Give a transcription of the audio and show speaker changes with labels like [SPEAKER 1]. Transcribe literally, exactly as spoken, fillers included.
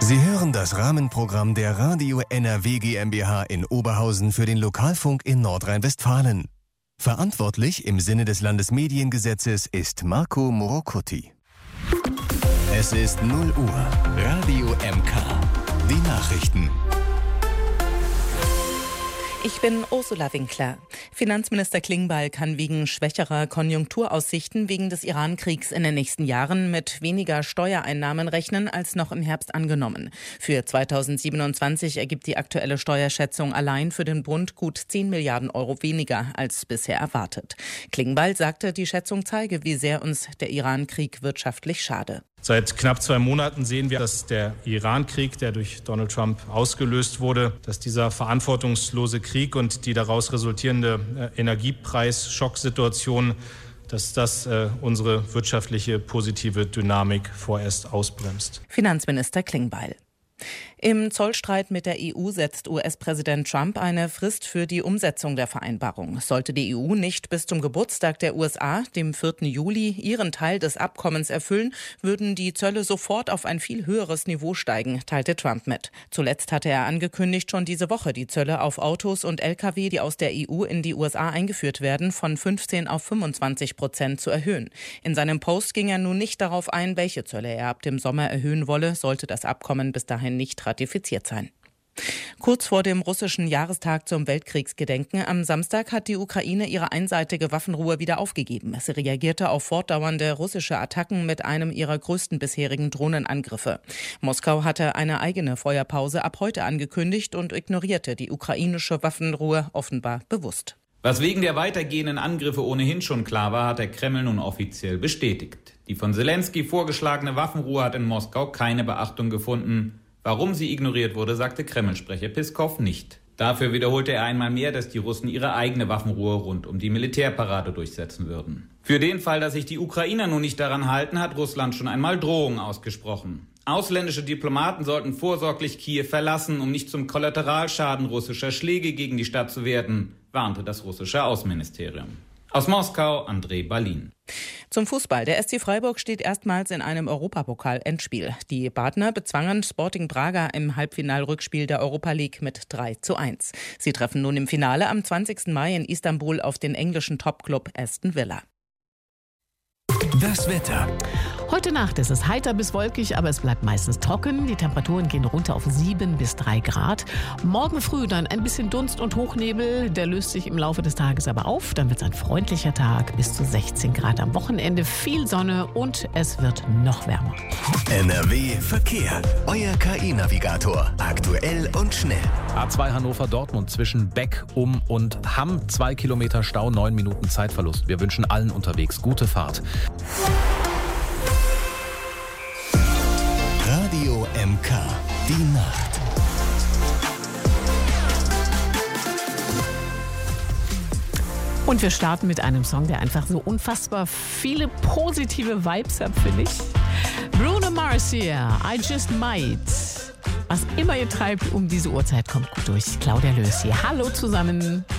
[SPEAKER 1] Sie hören das Rahmenprogramm der Radio N R W GmbH in Oberhausen für den Lokalfunk in Nordrhein-Westfalen. Verantwortlich im Sinne des Landesmediengesetzes ist Marco Morocuti. Es ist null Uhr. Radio M K. Die Nachrichten.
[SPEAKER 2] Ich bin Ursula Winkler. Finanzminister Klingbeil kann wegen schwächerer Konjunkturaussichten wegen des Iran-Kriegs in den nächsten Jahren mit weniger Steuereinnahmen rechnen als noch im Herbst angenommen. Für zweitausendsiebenundzwanzig ergibt die aktuelle Steuerschätzung allein für den Bund gut zehn Milliarden Euro weniger als bisher erwartet. Klingbeil sagte, die Schätzung zeige, wie sehr uns der Iran-Krieg wirtschaftlich schade.
[SPEAKER 3] Seit knapp zwei Monaten sehen wir, dass der Iran-Krieg, der durch Donald Trump ausgelöst wurde, dass dieser verantwortungslose Krieg und die daraus resultierende äh, Energiepreis-Schocksituation, dass das äh, unsere wirtschaftliche positive Dynamik vorerst ausbremst.
[SPEAKER 2] Finanzminister Klingbeil. Im Zollstreit mit der E U setzt U S-Präsident Trump eine Frist für die Umsetzung der Vereinbarung. Sollte die E U nicht bis zum Geburtstag der U S A, dem vierten Juli, ihren Teil des Abkommens erfüllen, würden die Zölle sofort auf ein viel höheres Niveau steigen, teilte Trump mit. Zuletzt hatte er angekündigt, schon diese Woche die Zölle auf Autos und L K W, die aus der E U in die U S A eingeführt werden, von fünfzehn auf fünfundzwanzig Prozent zu erhöhen. In seinem Post ging er nun nicht darauf ein, welche Zölle er ab dem Sommer erhöhen wolle, sollte das Abkommen bis dahin nicht ratifiziert sein. Kurz vor dem russischen Jahrestag zum Weltkriegsgedenken am Samstag hat die Ukraine ihre einseitige Waffenruhe wieder aufgegeben. Sie reagierte auf fortdauernde russische Attacken mit einem ihrer größten bisherigen Drohnenangriffe. Moskau hatte eine eigene Feuerpause ab heute angekündigt und ignorierte die ukrainische Waffenruhe offenbar bewusst.
[SPEAKER 4] Was wegen der weitergehenden Angriffe ohnehin schon klar war, hat der Kreml nun offiziell bestätigt. Die von Selenskyj vorgeschlagene Waffenruhe hat in Moskau keine Beachtung gefunden. Warum sie ignoriert wurde, sagte Kreml-Sprecher Piskow nicht. Dafür wiederholte er einmal mehr, dass die Russen ihre eigene Waffenruhe rund um die Militärparade durchsetzen würden. Für den Fall, dass sich die Ukrainer nun nicht daran halten, hat Russland schon einmal Drohungen ausgesprochen. Ausländische Diplomaten sollten vorsorglich Kiew verlassen, um nicht zum Kollateralschaden russischer Schläge gegen die Stadt zu werden, warnte das russische Außenministerium. Aus Moskau, André Balin.
[SPEAKER 2] Zum Fußball. Der S C Freiburg steht erstmals in einem Europapokal-Endspiel. Die Badner bezwangen Sporting Braga im Halbfinalrückspiel der Europa League mit drei zu eins. Sie treffen nun im Finale am zwanzigsten Mai in Istanbul auf den englischen Topclub Aston Villa.
[SPEAKER 1] Das Wetter.
[SPEAKER 5] Heute Nacht ist es heiter bis wolkig, aber es bleibt meistens trocken. Die Temperaturen gehen runter auf sieben bis drei Grad. Morgen früh dann ein bisschen Dunst und Hochnebel. Der löst sich im Laufe des Tages aber auf. Dann wird es ein freundlicher Tag, bis zu sechzehn Grad am Wochenende. Viel Sonne und es wird noch wärmer.
[SPEAKER 1] N R W Verkehr. Euer K I-Navigator. Aktuell und schnell.
[SPEAKER 6] A zwei Hannover-Dortmund zwischen Beck, Um und Hamm. Zwei Kilometer Stau, neun Minuten Zeitverlust. Wir wünschen allen unterwegs gute Fahrt.
[SPEAKER 1] Radio M K. Die Nacht.
[SPEAKER 5] Und wir starten mit einem Song, der einfach so unfassbar viele positive Vibes hat, finde ich. Bruno Mars hier, I Just Might. Was immer ihr treibt um diese Uhrzeit, kommt gut durch. Claudia Lös hier. Hallo zusammen.